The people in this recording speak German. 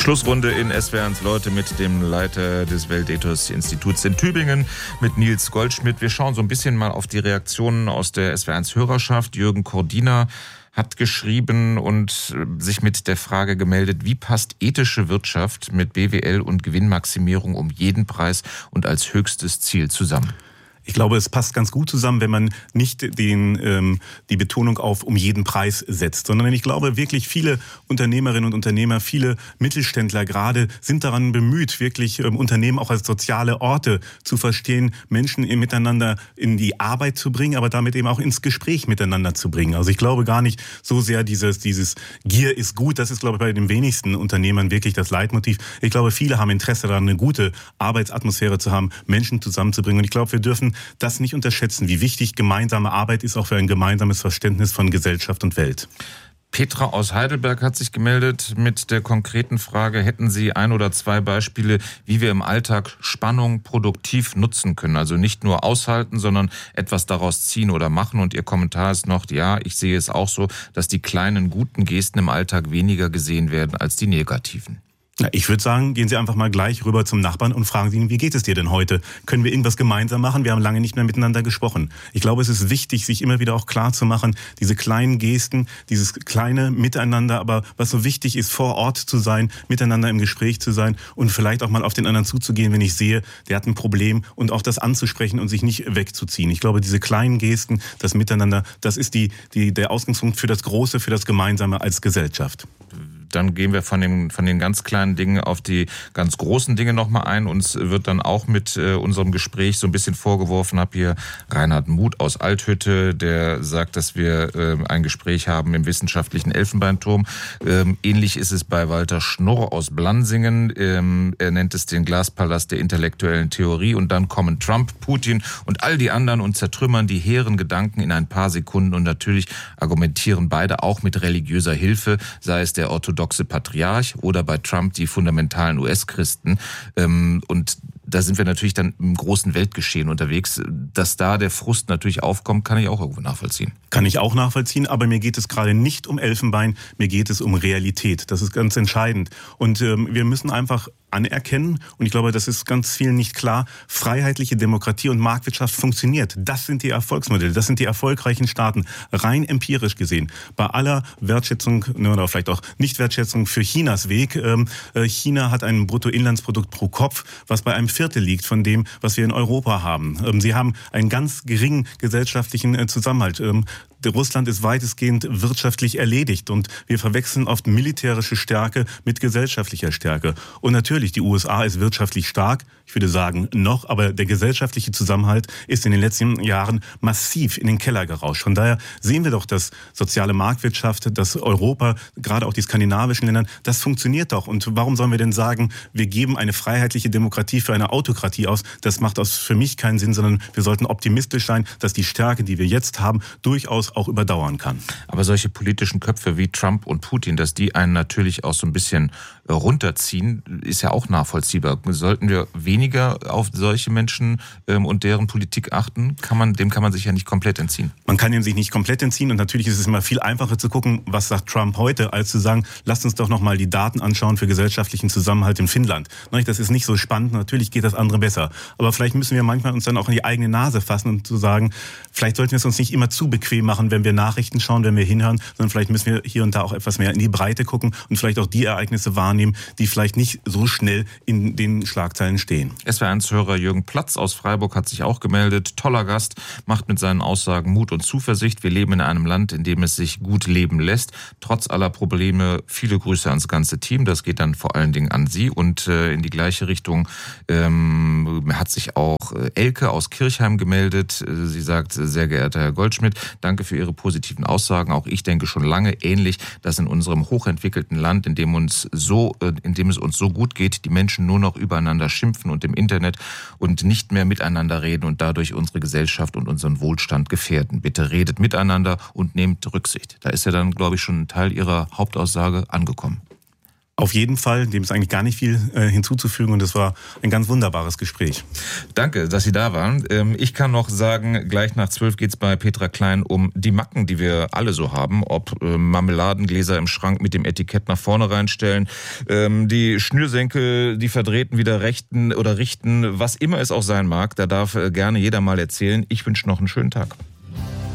Schlussrunde in SWR1 Leute mit dem Leiter des Weltethos-Instituts in Tübingen, mit Nils Goldschmidt. Wir schauen so ein bisschen mal auf die Reaktionen aus der SWR1-Hörerschaft. Jürgen Cordina hat geschrieben und sich mit der Frage gemeldet, wie passt ethische Wirtschaft mit BWL und Gewinnmaximierung um jeden Preis und als höchstes Ziel zusammen? Ich glaube, es passt ganz gut zusammen, wenn man nicht die Betonung auf um jeden Preis setzt, sondern ich glaube wirklich viele Unternehmerinnen und Unternehmer, viele Mittelständler gerade sind daran bemüht, wirklich Unternehmen auch als soziale Orte zu verstehen, Menschen miteinander in die Arbeit zu bringen, aber damit eben auch ins Gespräch miteinander zu bringen. Also ich glaube gar nicht so sehr dieses Gier ist gut, das ist, glaube ich, bei den wenigsten Unternehmern wirklich das Leitmotiv. Ich glaube, viele haben Interesse daran, eine gute Arbeitsatmosphäre zu haben, Menschen zusammenzubringen. Und ich glaube, wir dürfen das nicht unterschätzen, wie wichtig gemeinsame Arbeit ist, auch für ein gemeinsames Verständnis von Gesellschaft und Welt. Petra aus Heidelberg hat sich gemeldet mit der konkreten Frage, hätten Sie 1 oder 2 Beispiele, wie wir im Alltag Spannung produktiv nutzen können? Also nicht nur aushalten, sondern etwas daraus ziehen oder machen. Und Ihr Kommentar ist noch, ja, ich sehe es auch so, dass die kleinen guten Gesten im Alltag weniger gesehen werden als die negativen. Ja, ich würde sagen, gehen Sie einfach mal gleich rüber zum Nachbarn und fragen Sie ihn, wie geht es dir denn heute? Können wir irgendwas gemeinsam machen? Wir haben lange nicht mehr miteinander gesprochen. Ich glaube, es ist wichtig, sich immer wieder auch klar zu machen, diese kleinen Gesten, dieses kleine Miteinander, aber was so wichtig ist, vor Ort zu sein, miteinander im Gespräch zu sein und vielleicht auch mal auf den anderen zuzugehen, wenn ich sehe, der hat ein Problem und auch das anzusprechen und sich nicht wegzuziehen. Ich glaube, diese kleinen Gesten, das Miteinander, das ist der Ausgangspunkt für das Große, für das Gemeinsame als Gesellschaft. Dann gehen wir von den ganz kleinen Dingen auf die ganz großen Dinge nochmal ein. Uns wird dann auch mit unserem Gespräch so ein bisschen vorgeworfen, habe hier Reinhard Muth aus Althütte, der sagt, dass wir ein Gespräch haben im wissenschaftlichen Elfenbeinturm. Ähnlich ist es bei Walter Schnurr aus Blansingen. Er nennt es den Glaspalast der intellektuellen Theorie. Und dann kommen Trump, Putin und all die anderen und zertrümmern die hehren Gedanken in ein paar Sekunden. Und natürlich argumentieren beide auch mit religiöser Hilfe, sei es der orthodoxe Patriarch oder bei Trump die fundamentalen US-Christen. Und da sind wir natürlich dann im großen Weltgeschehen unterwegs. Dass da der Frust natürlich aufkommt, kann ich auch irgendwo nachvollziehen. Kann ich auch nachvollziehen, aber mir geht es gerade nicht um Elfenbein, mir geht es um Realität. Das ist ganz entscheidend. Und wir müssen einfach anerkennen, und ich glaube, das ist ganz vielen nicht klar, freiheitliche Demokratie und Marktwirtschaft funktioniert. Das sind die Erfolgsmodelle, das sind die erfolgreichen Staaten, rein empirisch gesehen. Bei aller Wertschätzung oder vielleicht auch Nicht-Wertschätzung für Chinas Weg. China hat ein Bruttoinlandsprodukt pro Kopf, was bei einem Viertel liegt von dem, was wir in Europa haben. Sie haben einen ganz geringen gesellschaftlichen Zusammenhalt. Russland ist weitestgehend wirtschaftlich erledigt und wir verwechseln oft militärische Stärke mit gesellschaftlicher Stärke. Und natürlich, die USA ist wirtschaftlich stark, ich würde sagen noch, aber der gesellschaftliche Zusammenhalt ist in den letzten Jahren massiv in den Keller gerauscht. Von daher sehen wir doch, dass soziale Marktwirtschaft, dass Europa, gerade auch die skandinavischen Länder, das funktioniert doch. Und warum sollen wir denn sagen, wir geben eine freiheitliche Demokratie für eine Autokratie aus? Das macht für mich keinen Sinn, sondern wir sollten optimistisch sein, dass die Stärke, die wir jetzt haben, durchaus auch überdauern kann. Aber solche politischen Köpfe wie Trump und Putin, dass die einen natürlich auch so ein bisschen runterziehen, ist ja auch nachvollziehbar. Sollten wir weniger auf solche Menschen und deren Politik achten? Dem kann man sich ja nicht komplett entziehen. Man kann ihm sich nicht komplett entziehen und natürlich ist es immer viel einfacher zu gucken, was sagt Trump heute, als zu sagen, lasst uns doch nochmal die Daten anschauen für gesellschaftlichen Zusammenhalt in Finnland. Das ist nicht so spannend, natürlich geht das andere besser. Aber vielleicht müssen wir manchmal uns dann auch in die eigene Nase fassen und zu sagen, vielleicht sollten wir es uns nicht immer zu bequem machen, wenn wir Nachrichten schauen, wenn wir hinhören, sondern vielleicht müssen wir hier und da auch etwas mehr in die Breite gucken und vielleicht auch die Ereignisse wahrnehmen, die vielleicht nicht so schnell in den Schlagzeilen stehen. SWR1-Hörer Jürgen Platz aus Freiburg hat sich auch gemeldet. Toller Gast, macht mit seinen Aussagen Mut und Zuversicht. Wir leben in einem Land, in dem es sich gut leben lässt. Trotz aller Probleme viele Grüße ans ganze Team. Das geht dann vor allen Dingen an Sie. Und in die gleiche Richtung hat sich auch Elke aus Kirchheim gemeldet. Sie sagt, sehr geehrter Herr Goldschmidt, danke für Ihre positiven Aussagen. Auch ich denke schon lange ähnlich, dass in unserem hochentwickelten Land, in dem es uns so gut geht, die Menschen nur noch übereinander schimpfen und im Internet und nicht mehr miteinander reden und dadurch unsere Gesellschaft und unseren Wohlstand gefährden. Bitte redet miteinander und nehmt Rücksicht. Da ist ja dann, glaube ich, schon ein Teil Ihrer Hauptaussage angekommen. Auf jeden Fall, dem ist eigentlich gar nicht viel hinzuzufügen und es war ein ganz wunderbares Gespräch. Danke, dass Sie da waren. Ich kann noch sagen, gleich nach 12 geht's bei Petra Klein um die Macken, die wir alle so haben, ob Marmeladengläser im Schrank mit dem Etikett nach vorne reinstellen, die Schnürsenkel, die verdrehten wieder richten, was immer es auch sein mag, da darf gerne jeder mal erzählen. Ich wünsche noch einen schönen Tag.